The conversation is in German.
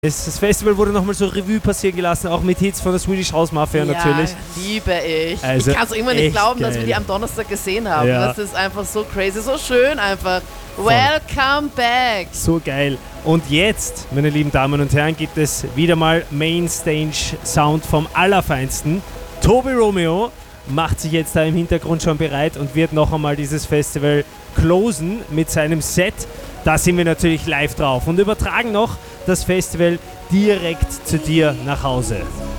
Das Festival wurde nochmal so Revue passieren gelassen, auch mit Hits von der Swedish House Mafia natürlich. Liebe ich. Also ich kann es immer nicht glauben, geil. dass wir die am Donnerstag gesehen haben. Ja. Das ist einfach so crazy, so schön einfach. Welcome back. So geil. Und jetzt, meine lieben Damen und Herren, gibt es wieder mal Mainstage-Sound vom Allerfeinsten. Tobi Romeo macht sich jetzt da im Hintergrund schon bereit und wird noch einmal dieses Festival closen mit seinem Set. Da sind wir natürlich live drauf und übertragen noch das Festival direkt zu dir nach Hause.